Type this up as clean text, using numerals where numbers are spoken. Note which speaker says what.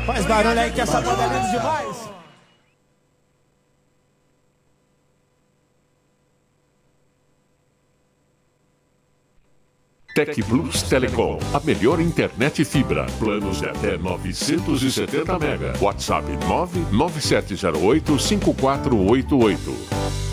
Speaker 1: Faz barulho aí que essa banda é linda demais.
Speaker 2: Tec Plus Telecom, a melhor internet fibra. Planos de até 970 mega. WhatsApp 997085488.